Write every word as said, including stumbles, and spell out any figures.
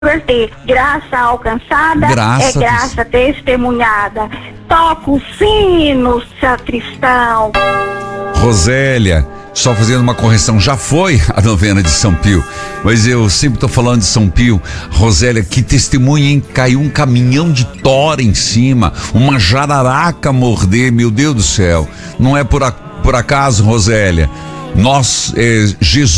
converter. Graça alcançada Graça é graça testemunhada. Toca o sino, sacristão. Rosélia, só fazendo uma correção, já foi a novena de São Pio, mas eu sempre tô falando de São Pio. Rosélia, que testemunha, hein? Caiu um caminhão de tora em cima, uma jararaca morder, meu Deus do céu. Não é por, a, por acaso, Rosélia. Nós, é, Jesus